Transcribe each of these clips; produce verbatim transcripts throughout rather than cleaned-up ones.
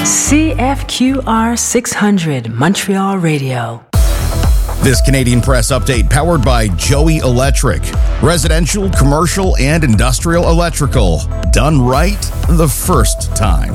C F Q R six hundred Montreal Radio. This Canadian Press Update powered by Joey Electric. Residential, commercial, and industrial electrical. Done right the first time.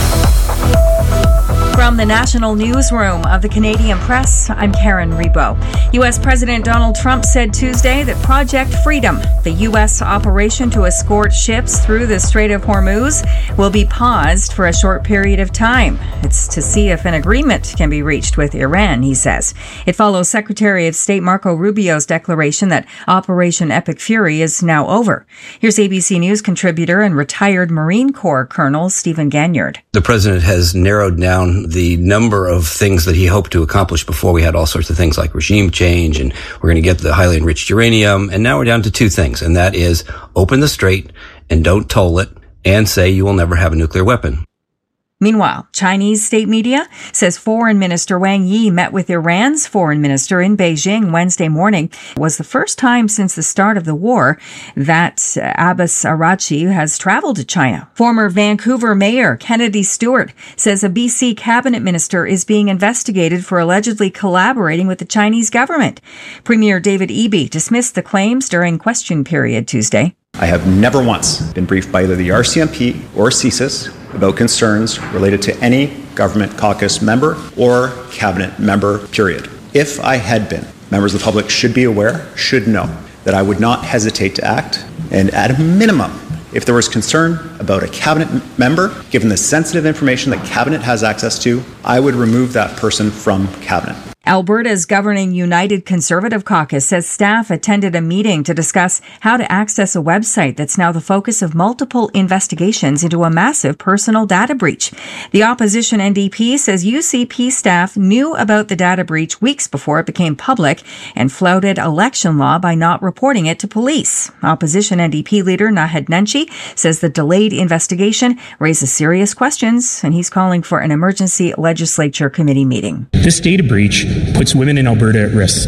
From the National Newsroom of the Canadian Press, I'm Karen Rebo. U S President Donald Trump said Tuesday that Project Freedom, the U S operation to escort ships through the Strait of Hormuz, will be paused for a short period of time. It's to see if an agreement can be reached with Iran, he says. It follows Secretary of State Marco Rubio's declaration that Operation Epic Fury is now over. Here's A B C News contributor and retired Marine Corps Colonel Stephen Ganyard. The president has narrowed down the number of things that he hoped to accomplish. Before, we had all sorts of things like regime change, and we're going to get the highly enriched uranium. And now we're down to two things, and that is open the strait and don't toll it, and say you will never have a nuclear weapon. Meanwhile, Chinese state media says Foreign Minister Wang Yi met with Iran's foreign minister in Beijing Wednesday morning. It was the first time since the start of the war that Abbas Araghchi has traveled to China. Former Vancouver Mayor Kennedy Stewart says a B C cabinet minister is being investigated for allegedly collaborating with the Chinese government. Premier David Eby dismissed the claims during question period Tuesday. I have never once been briefed by either the R C M P or C S I S about concerns related to any government caucus member or cabinet member, period. If I had been, members of the public should be aware, should know, that I would not hesitate to act, and at a minimum, if there was concern about a cabinet member, given the sensitive information that cabinet has access to, I would remove that person from cabinet. Alberta's governing United Conservative Caucus says staff attended a meeting to discuss how to access a website that's now the focus of multiple investigations into a massive personal data breach. The opposition N D P says U C P staff knew about the data breach weeks before it became public and flouted election law by not reporting it to police. Opposition N D P leader Naheed Nenshi says the delayed investigation raises serious questions, and he's calling for an emergency legislature committee meeting. This data breach puts women in Alberta at risk.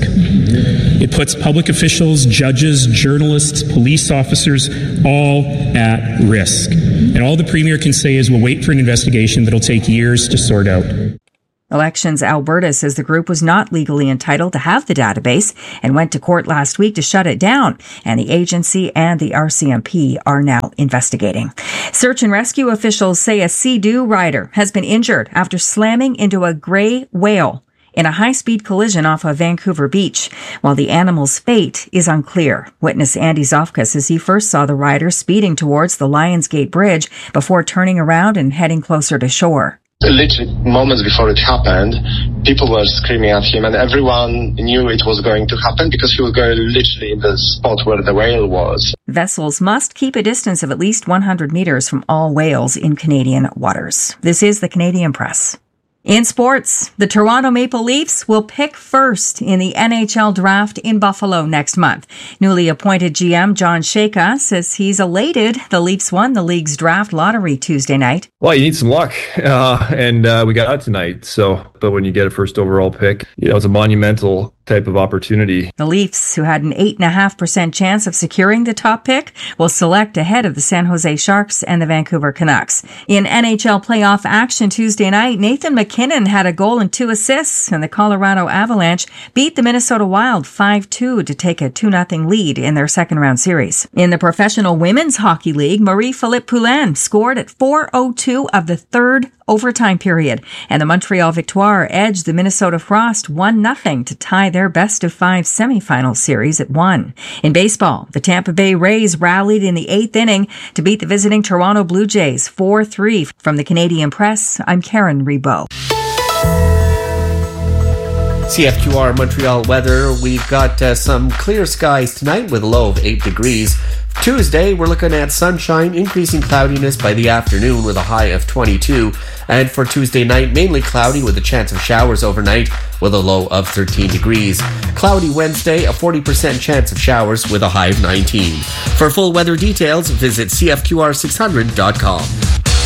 It puts public officials, judges, journalists, police officers, all at risk. And all the Premier can say is we'll wait for an investigation that'll take years to sort out. Elections Alberta says the group was not legally entitled to have the database and went to court last week to shut it down. And the agency and the R C M P are now investigating. Search and rescue officials say a Sea-Doo rider has been injured after slamming into a gray whale in a high-speed collision off of Vancouver Beach. While the animal's fate is unclear. Witness Andy Zofka says he first saw the rider speeding towards the Lionsgate Bridge before turning around and heading closer to shore. Literally moments before it happened, people were screaming at him, and everyone knew it was going to happen because he was going literally in the spot where the whale was. Vessels must keep a distance of at least one hundred meters from all whales in Canadian waters. This is the Canadian Press. In sports, the Toronto Maple Leafs will pick first in the N H L draft in Buffalo next month. Newly appointed G M John Shaka says he's elated the Leafs won the league's draft lottery Tuesday night. Well, you need some luck, uh, and uh, we got it tonight. So, but when you get a first overall pick, you know, it's a monumental type of opportunity. The Leafs, who had an eight point five percent chance of securing the top pick, will select ahead of the San Jose Sharks and the Vancouver Canucks. In N H L playoff action Tuesday night, Nathan McKinnon had a goal and two assists, and the Colorado Avalanche beat the Minnesota Wild five two to take a two nothing lead in their second-round series. In the Professional Women's Hockey League, Marie-Philippe Poulin scored at four oh two of the third overtime period, and the Montreal Victoire edged the Minnesota Frost one nothing to tie their best-of-five semifinal series at one. In baseball, the Tampa Bay Rays rallied in the eighth inning to beat the visiting Toronto Blue Jays four three. From the Canadian Press, I'm Karen Rebo. C F Q R Montreal weather. We've got uh, some clear skies tonight with a low of eight degrees. Tuesday, we're looking at sunshine, increasing cloudiness by the afternoon with a high of twenty-two. And for Tuesday night, mainly cloudy with a chance of showers overnight with a low of thirteen degrees. Cloudy Wednesday, a forty percent chance of showers with a high of nineteen. For full weather details, visit C F Q R six hundred dot com.